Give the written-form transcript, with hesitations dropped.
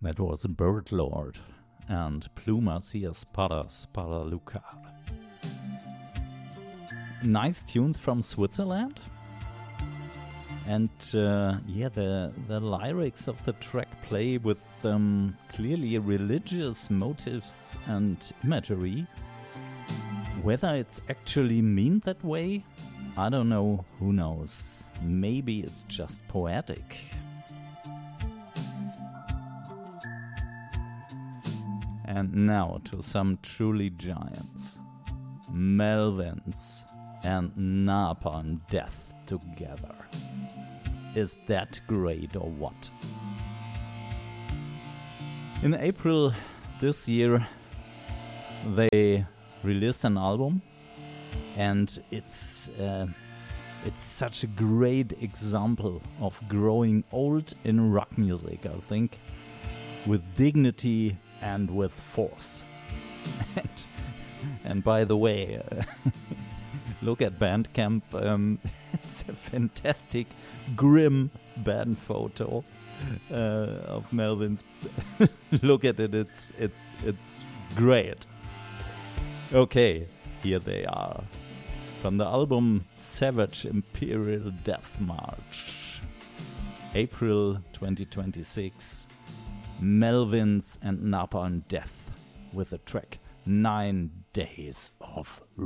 That was Bird Lord and Plumas here, Spada Lucar. Nice tunes from Switzerland. And the lyrics of the track play with clearly religious motives and imagery. Whether it's actually mean that way, I don't know, who knows. Maybe it's just poetic. And now to some truly giants. Melvins and Napalm Death together. Is that great or what? In April this year, they released an album, and it's such a great example of growing old in rock music, I think, with dignity and with force. And by the way, look at Bandcamp. It's a fantastic, grim band photo of Melvins. Look at it. It's great. Okay, here they are from the album Savage Imperial Death March, April 2026. Melvins and Napalm Death with the track 9 Days of